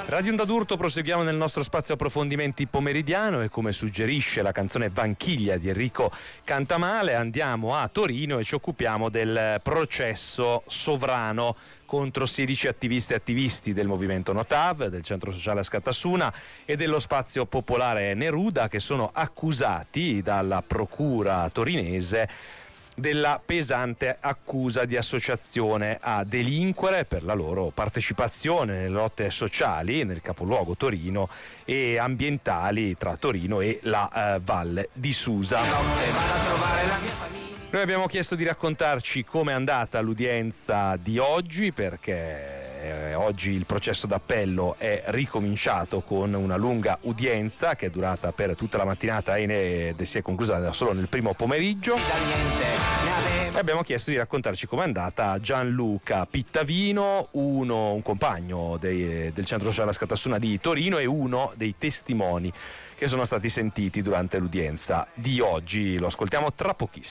Radio Onda d'Urto, proseguiamo nel nostro spazio approfondimenti pomeridiano e come suggerisce la canzone Vanchiglia di Enrico Cantamale andiamo a Torino e ci occupiamo del processo Sovrano contro 16 attiviste e attivisti del movimento Notav, del Centro Sociale Askatasuna e dello Spazio Popolare Neruda, che sono accusati dalla procura torinese della pesante accusa di associazione a delinquere per la loro partecipazione nelle lotte sociali nel capoluogo Torino e ambientali tra Torino e la Valle di Susa. Noi abbiamo chiesto di raccontarci com'è andata l'udienza di oggi, perché oggi il processo d'appello è ricominciato con una lunga udienza che è durata per tutta la mattinata e si è conclusa solo nel primo pomeriggio. E abbiamo chiesto di raccontarci com'è andata a Gianluca Pittavino, un compagno del Centro Sociale Askatasuna di Torino e uno dei testimoni che sono stati sentiti durante l'udienza di oggi. Lo ascoltiamo tra pochissimo.